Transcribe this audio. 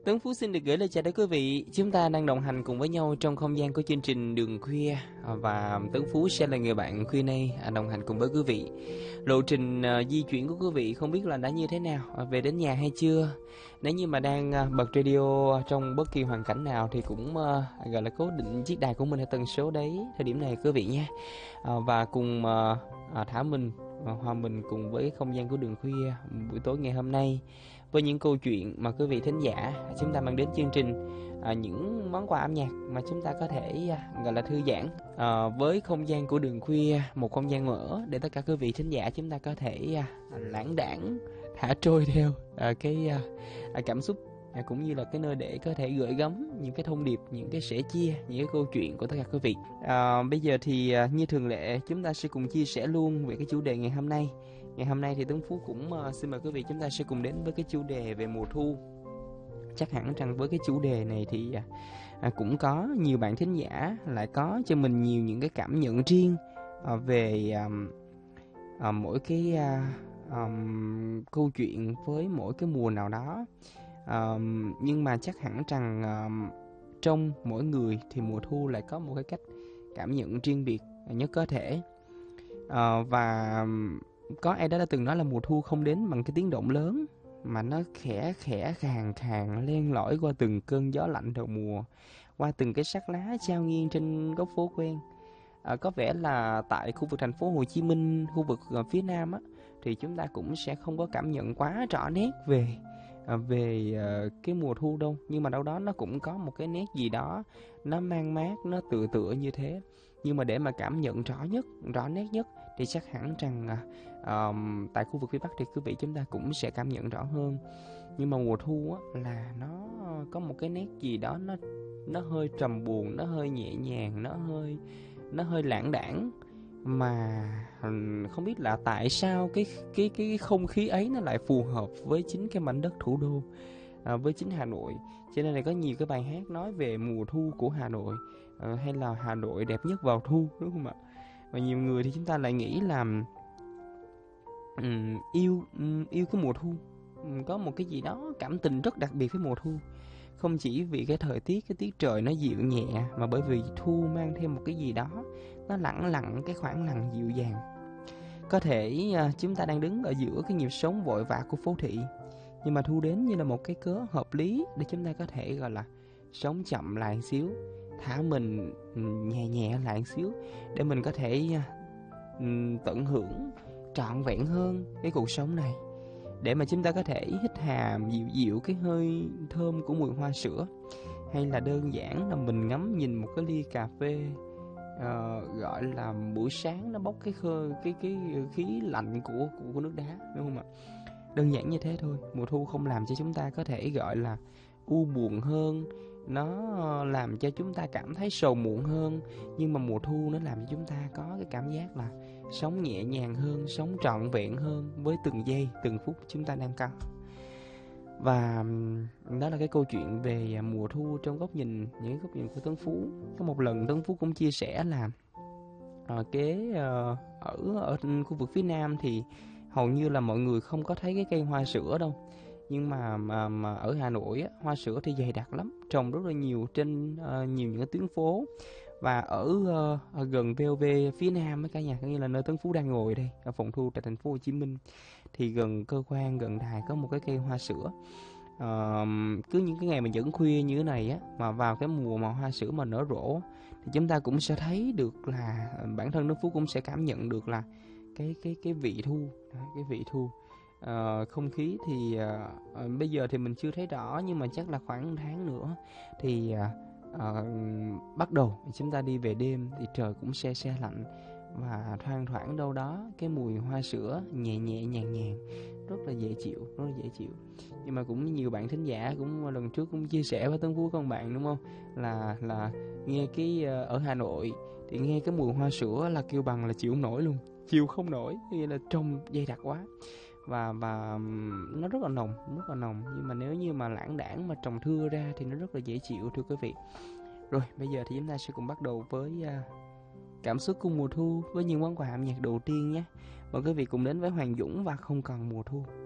Tuấn Phú xin được gửi lời chào đến quý vị. Chúng ta đang đồng hành cùng với nhau trong không gian của chương trình Đường Khuya, và Tuấn Phú sẽ là người bạn khuya nay đồng hành cùng với quý vị. Lộ trình di chuyển của quý vị không biết là đã như thế nào, về đến nhà hay chưa. Nếu như mà đang bật radio trong bất kỳ hoàn cảnh nào thì cũng gọi là cố định chiếc đài của mình ở tần số đấy thời điểm này quý vị nha. Và cùng Thả mình hòa mình cùng với không gian của Đường Khuya buổi tối ngày hôm nay với những câu chuyện mà quý vị thính giả chúng ta mang đến chương trình, những món quà âm nhạc mà chúng ta có thể gọi là thư giãn với không gian của Đường Khuya, một không gian mở để tất cả quý vị thính giả chúng ta có thể lãng đãng thả trôi theo cái cảm xúc, cũng như là cái nơi để có thể gửi gắm những cái thông điệp, những cái sẻ chia, những cái câu chuyện của tất cả quý vị. Bây giờ thì như thường lệ chúng ta sẽ cùng chia sẻ luôn về cái chủ đề ngày hôm nay. Ngày hôm nay thì Tuấn Phú cũng xin mời quý vị chúng ta sẽ cùng đến với cái chủ đề về mùa thu. Chắc hẳn rằng với cái chủ đề này thì cũng có nhiều bạn thính giả lại có cho mình nhiều những cái cảm nhận riêng về mỗi cái câu chuyện với mỗi cái mùa nào đó. Nhưng mà chắc hẳn rằng trong mỗi người thì mùa thu lại có một cái cách cảm nhận riêng biệt nhất có thể. Và có ai đó đã từng nói là mùa thu không đến bằng cái tiếng động lớn, mà nó khẽ khẽ khàn khàn len lỏi qua từng cơn gió lạnh đầu mùa, qua từng cái sắc lá trao nghiêng trên góc phố quen. Có vẻ là tại khu vực thành phố Hồ Chí Minh, khu vực phía Nam á, thì chúng ta cũng sẽ không có cảm nhận quá rõ nét về cái mùa thu đâu, nhưng mà đâu đó nó cũng có một cái nét gì đó nó mang mát, nó tựa như thế. Nhưng mà để mà cảm nhận rõ nét nhất thì chắc hẳn rằng tại khu vực phía Bắc thì quý vị chúng ta cũng sẽ cảm nhận rõ hơn. Nhưng mà mùa thu á, là nó có một cái nét gì đó nó hơi trầm buồn, nó hơi nhẹ nhàng, nó hơi lãng đãng, mà không biết là tại sao cái không khí ấy nó lại phù hợp với chính cái mảnh đất thủ đô, với chính Hà Nội. Cho nên là có nhiều cái bài hát nói về mùa thu của Hà Nội, hay là Hà Nội đẹp nhất vào thu, đúng không ạ? Và nhiều người thì chúng ta lại nghĩ là yêu cái mùa thu, có một cái gì đó cảm tình rất đặc biệt với mùa thu. Không chỉ vì cái thời tiết, cái tiết trời nó dịu nhẹ, mà bởi vì thu mang thêm một cái gì đó nó lẳng lặng, cái khoảng lặng dịu dàng. Có thể chúng ta đang đứng ở giữa cái nhịp sống vội vã của phố thị, nhưng mà thu đến như là một cái cớ hợp lý để chúng ta có thể gọi là sống chậm lại một xíu, thả mình nhẹ nhẹ lại một xíu, để mình có thể tận hưởng trọn vẹn hơn cái cuộc sống này. Để mà chúng ta có thể hít hà dịu dịu cái hơi thơm của mùi hoa sữa, hay là đơn giản là mình ngắm nhìn một cái ly cà phê gọi là buổi sáng nó bốc cái khí lạnh của nước đá, đúng không ạ? Đơn giản như thế thôi. Mùa thu không làm cho chúng ta có thể gọi là u buồn hơn, nó làm cho chúng ta cảm thấy sầu muộn hơn, nhưng mà mùa thu nó làm cho chúng ta có cái cảm giác là sống nhẹ nhàng hơn, sống trọn vẹn hơn với từng giây, từng phút chúng ta đang có. Và đó là cái câu chuyện về mùa thu trong góc nhìn, những góc nhìn của Tuấn Phú. Có một lần Tuấn Phú cũng chia sẻ là ở khu vực phía Nam thì hầu như là mọi người không có thấy cái cây hoa sữa đâu. Nhưng mà ở Hà Nội á, hoa sữa thì dày đặc lắm, trồng rất là nhiều trên nhiều những cái tuyến phố. Và ở gần VOV phía Nam á cả nhà, có nghĩa là nơi Tuấn Phú đang ngồi đây, ở phòng thu tại thành phố Hồ Chí Minh, thì gần cơ quan, gần đài có một cái cây hoa sữa. Cứ những cái ngày mà vẫn khuya như thế này á, mà vào cái mùa mà hoa sữa mà nở rộ, thì chúng ta cũng sẽ thấy được là bản thân Tuấn Phú cũng sẽ cảm nhận được là cái vị thu, cái vị thu. Không khí thì bây giờ thì mình chưa thấy rõ, nhưng mà chắc là khoảng 1 tháng nữa thì bắt đầu chúng ta đi về đêm thì trời cũng se lạnh, và thoang thoảng đâu đó cái mùi hoa sữa nhẹ nhẹ nhàng nhàng, rất là dễ chịu. Nhưng mà cũng nhiều bạn thính giả cũng lần trước cũng chia sẻ với Tuấn Phú con bạn, đúng không, là nghe cái ở Hà Nội thì nghe cái mùi hoa sữa là kêu bằng là chịu không nổi luôn, chịu không nổi, nghĩa là trong dày đặc quá. Và nó rất là nồng. Nhưng mà nếu như mà lãng đãng mà trồng thưa ra thì nó rất là dễ chịu, thưa quý vị. Rồi bây giờ thì chúng ta sẽ cùng bắt đầu với cảm xúc của mùa thu, với những món quà âm nhạc đầu tiên nhé. Mời quý vị cùng đến với Hoàng Dũng và Không Còn Mùa Thu.